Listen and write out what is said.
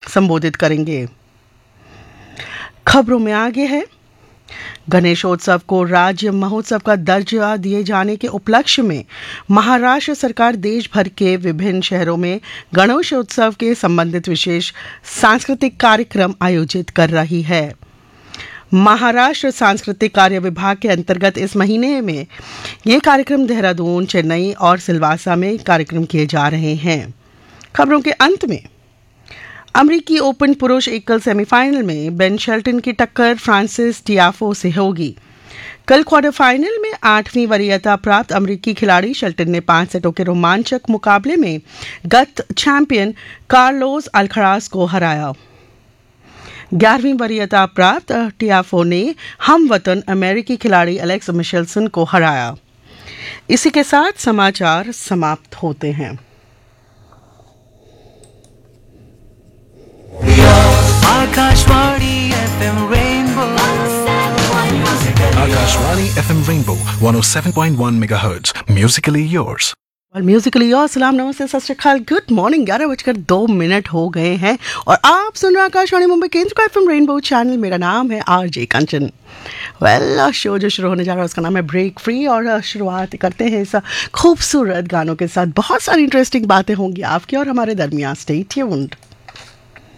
संबोधित करेंगे। खबरों में आगे है, गणेशोत्सव को राज्य महोत्सव का दर्जा दिए जाने के उपलक्ष्य में महाराष्ट्र सरकार देश भर के विभिन्न शहरों में गणेशोत्सव के संबंधित विशेष सांस्कृतिक कार्यक्रम आयोजित कर रही है। महाराष्ट्र सांस्कृतिक कार्य विभाग के अंतर्गत इस महीने में ये कार्यक्रम देहरादून, चेन्नई और सिलवासा में कार्यक्रम किए जा रहे हैं। खबरों के अंत में अमेरिकी ओपन पुरुष एकल सेमीफाइनल में बेन शेल्टन की टक्कर फ्रांसिस टियाफो से होगी। कल क्वार्टर फाइनल में 8वीं वरीयता प्राप्त अमेरिकी खिलाड़ी शेल्टन ने 5 सेटों के रोमांचक मुकाबले में गत चैंपियन कार्लोस अल्खराज को हराया। 11वीं वरीयता प्राप्त टियाफो ने हमवतन अमेरिकी खिलाड़ी एलेक्स मिशेल्सन को हराया। इसी के साथ समाचार समाप्त होते हैं। Akashvani FM Rainbow 107.1 MHz, musically yours. और म्यूजिकली और सलाम नमस्ते सत श्री अकाल, गुड मॉर्निंग। 11:02 हो गए हैं और आप सुन रहे आकाशवाणी मुंबई केंद्र का FM रेनबो चैनल। मेरा नाम है RJ कंचन। शो जो शुरू होने जा रहा है उसका नाम है ब्रेक फ्री और शुरुआत करते हैं इस खूबसूरत गानों के साथ। बहुत सारी इंटरेस्टिंग बातें होंगी आपकी और हमारे दरमियान। Stay tuned.